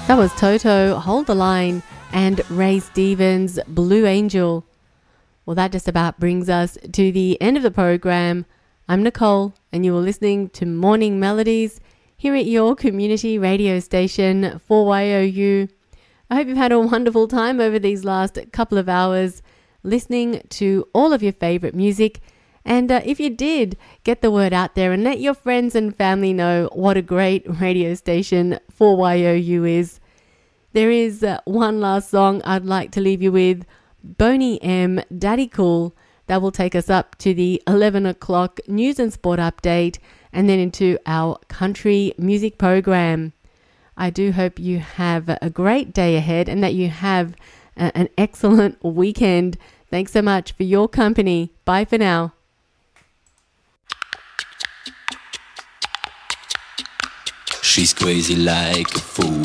That was Toto, Hold the Line, and Ray Stevens, Blue Angel. Well, that just about brings us to the end of the program. I'm Nicole, and you are listening to Morning Melodies here at your community radio station, 4YOU. I hope you've had a wonderful time over these last couple of hours listening to all of your favorite music. And if you did, get the word out there and let your friends and family know what a great radio station 4YOU is. There is one last song I'd like to leave you with, Boney M, Daddy Cool. That will take us up to the 11 o'clock news and sport update and then into our country music program. I do hope you have a great day ahead and that you have an excellent weekend. Thanks so much for your company. Bye for now. She's crazy like a fool.